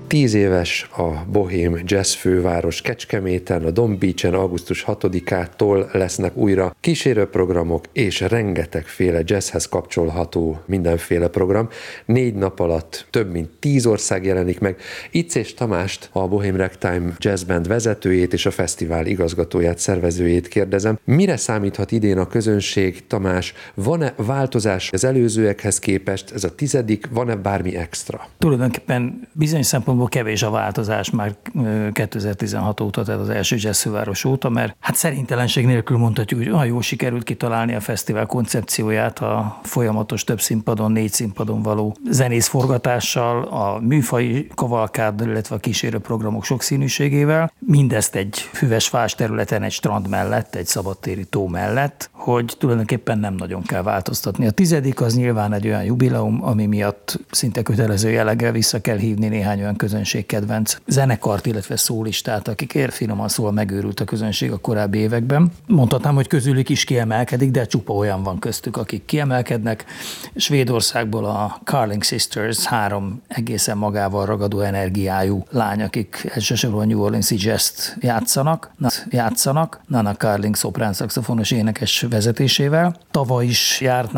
10 éves a bohém jazz főváros Kecskeméten, a Don Beach-en augusztus 6-ától lesznek újra kísérőprogramok és rengetegféle jazzhez kapcsolható mindenféle program. 4 nap alatt több mint 10 ország jelenik meg. Icés Tamást, a Bohém Ragtime Jazz Band vezetőjét és a fesztivál igazgatóját, szervezőjét kérdezem. Mire számíthat idén a közönség, Tamás? Van-e változás az előzőekhez képest? Ez a 10., van-e bármi extra? Tulajdonképpen bizonyos szempontból kevés a változás már 2016 óta, tehát az első jazz főváros óta, mert hát szerintelenség nélkül mondhatjuk, hogy olyan jól sikerült kitalálni a fesztivál koncepcióját a folyamatos több színpadon, 4 színpadon való zenészforgatással, a műfai kavalkád, illetve a kísérő programok sokszínűségével, mindezt egy füves fás területen, egy strand mellett, egy szabadtéri tó mellett, hogy tulajdonképpen nem nagyon kell változtatni. A 10. az nyilván egy olyan jubileum, ami miatt szinte kötelező jelleggel vissza kell hívni néhány olyan közönségkedvenc zenekart, illetve szólistát, akikért finoman szóval megőrült a közönség a korábbi években. Mondhatnám, hogy közülük is kiemelkedik, de csupa olyan van köztük, akik kiemelkednek. Svédországból a Carling Sisters, 3 egészen magával ragadó energiájú lány, akik elsősorban New Orleans-i jazzt játszanak. Nana Carling szoprán szaxofonos énekes vezetésével. Tavaly is járt